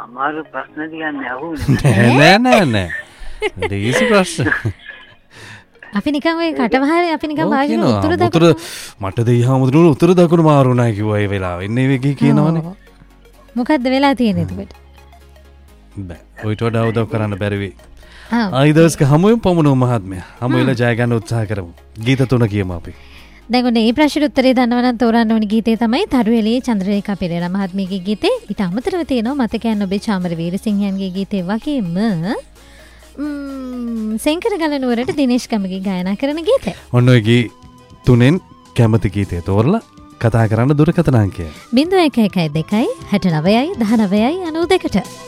අමාරු ප්‍රශ්න තියන්නේ නෑ. දීසි ප්‍රශ්න. අපි නිකන් ඔය කටවහරේ අපි නිකන් වාගෙන උතුර මට දෙයි හාමුදුරුවෝ උතුර දකුණු මාරුණා කිව්වා ඒ වෙලාව. එන්නේ වෙකී කියනවනේ. මොකද්ද වෙලා තියෙන්නේ එතකොට? බෑ. ඔයිට වඩා උදව් කරන්න බැරි වෙයි. ආයිදස්ක හමුවෙන් පමුණු මහත්මයා. හමු වෙලා ජය ගන්න උත්සාහ කරමු. ගීත 3 කියමු අපි. දැන් ඔන්න මේ ප්‍රශ්නෙට උත්තරේ දන්නව නම් තෝරන්න ඕනි ගීතේ තමයි තරුවෙලේ චන්ද්‍රරේඛා පෙරේරා මහත්මියගේ ගීතේ. ඊට අමතරව තියෙනවා මතකයන් ඔබේ චාමර වීරසිංහයන්ගේ ගීතේ වගේම සෙන්කර ගලනුවරට දිනේෂ් කමගේ ගායනා කරන ගීතය. ඔන්න ඔය ගී 3න් කැමති ගීතය තෝරලා කතා කරන්න දුරකථන අංකය 0112 69 19 92ට